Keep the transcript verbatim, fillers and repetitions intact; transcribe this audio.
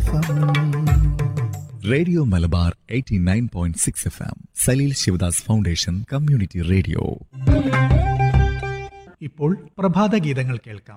F M. Radio Malabar eighty nine point six F M. Saleel Sivadas foundation community radio. ഇപ്പോൾ പ്രഭാത ഗീതങ്ങൾ കേൾക്കാം.